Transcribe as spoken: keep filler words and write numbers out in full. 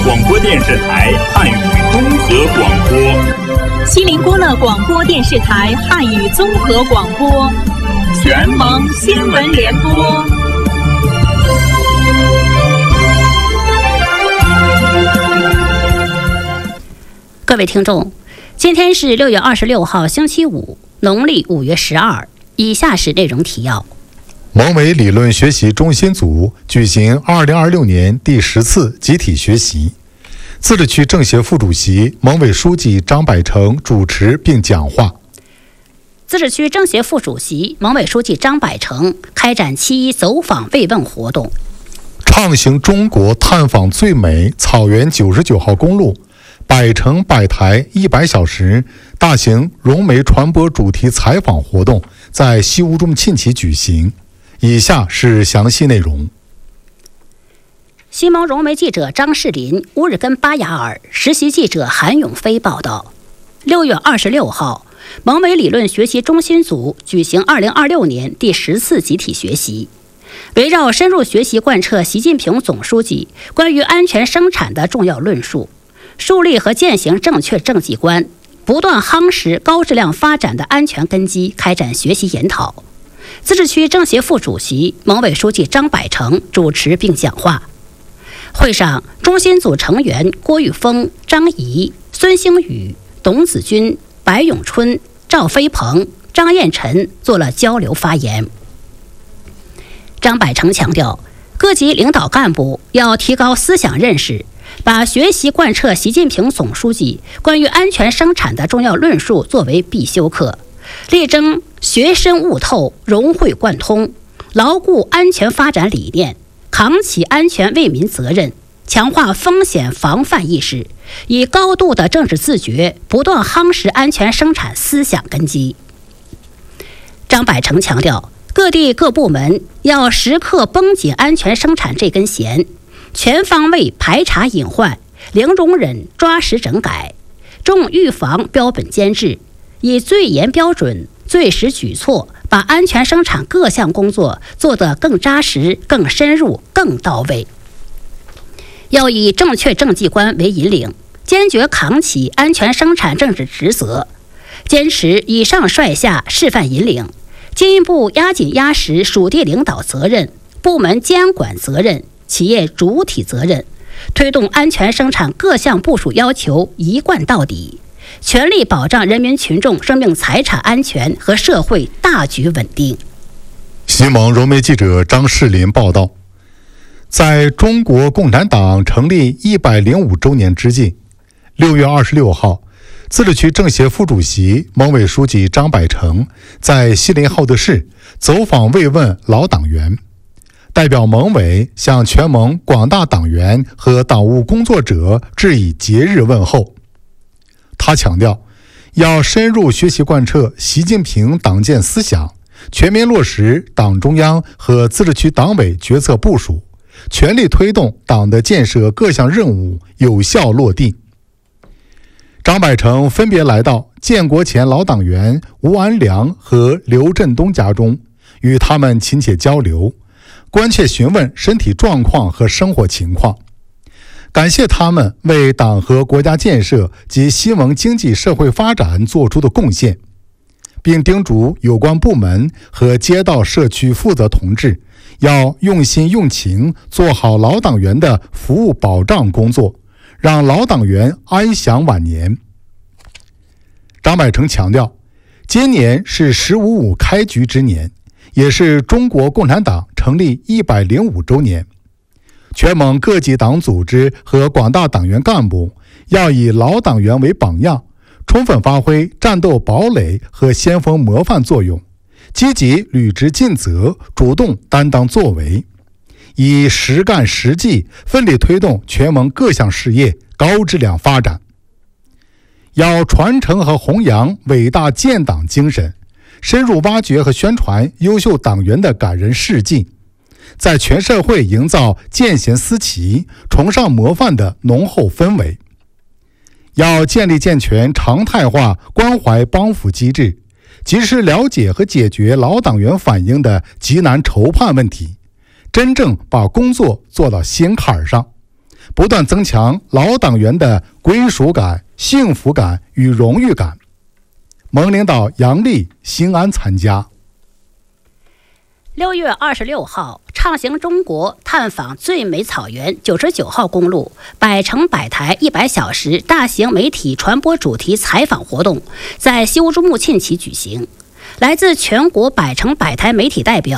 广播电视台汉语综合广播， 锡林郭勒广播电视台汉语综合广播，全盟新闻联播。 各位听众，今天是六月二十六号，星期五，农历五月十二。以下是内容提要。 蒙伟理论学习中心组举行二零二六年第十次集体学习，自治区政协副主席、蒙伟书记张百成主持并讲话。 自治区政协副主席、蒙伟书记张百成开展七一走访慰问活动， 畅行中国探访最美草原九十九号公路百城百台一百小时大型融媒传播主题采访活动在西乌中沁旗举行。以下是详细内容。 西蒙融媒记者张世林、乌日根巴雅尔、实习记者韩永飞报道：六月二十六号，蒙伟理论学习中心组举行二零二六年第十次集体学习，围绕深入学习贯彻习近平总书记关于安全生产的重要论述，树立和践行正确政绩观，不断夯实高质量发展的安全根基，开展学习研讨。自治区政协副主席、蒙伟书记张百成主持并讲话。会上，中心组成员郭玉峰、张怡、孙兴宇、董子军、白永春、赵飞鹏、张彦辰做了交流发言。张百成强调，各级领导干部要提高思想认识，把学习贯彻习近平总书记关于安全生产的重要论述作为必修课，力争学深悟透、融会贯通，牢固安全发展理念，扛起安全为民责任，强化风险防范意识，以高度的政治自觉不断夯实安全生产思想根基。张百成强调，各地各部门要时刻绷紧安全生产这根弦，全方位排查隐患，零容忍抓实整改，重预防标本监制，以最严标准、最实举措，把安全生产各项工作做得更扎实、更深入、更到位。要以正确政绩观为引领，坚决扛起安全生产政治职责，坚持以上率下示范引领，进一步压紧压实属地领导责任、部门监管责任、企业主体责任，推动安全生产各项部署要求一贯到底，全力保障人民群众生命财产安全和社会大局稳定。 西蒙融媒记者张世林报道，在中国共产党成立一百零五周年之际，六月二十六号，自治区政协副主席、蒙伟书记张百成在锡林浩特市走访慰问老党员，代表蒙伟向全蒙广大党员和党务工作者致以节日问候。他强调，要深入学习贯彻习近平党建思想，全面落实党中央和自治区党委决策部署，全力推动党的建设各项任务有效落地。张百成分别来到建国前老党员吴安良和刘振东家中，与他们亲切交流，关切询问身体状况和生活情况，感谢他们为党和国家建设及西蒙经济社会发展做出的贡献，并叮嘱有关部门和街道社区负责同志要用心用情做好老党员的服务保障工作，让老党员安享晚年。张百成强调，今年是十五五开局之年，也是中国共产党成立一百零五周年。全蒙各级党组织和广大党员干部要以老党员为榜样，充分发挥战斗堡垒和先锋模范作用，积极履职尽责，主动担当作为，以实干实际奋力推动全蒙各项事业高质量发展。要传承和弘扬伟大建党精神，深入挖掘和宣传优秀党员的感人事迹，在全社会营造见贤思齐、崇尚模范的浓厚氛围。要建立健全常态化关怀帮扶机制，及时了解和解决老党员反映的急难愁盼问题，真正把工作做到心坎上， 不断增强老党员的归属感、幸福感与荣誉感。盟领导杨丽、兴安参加。 六月二十六号，畅行中国探访最美草原九十九号公路百城百台一百小时大型媒体传播主题采访活动在西乌珠穆沁旗举行。来自全国百城百台媒体代表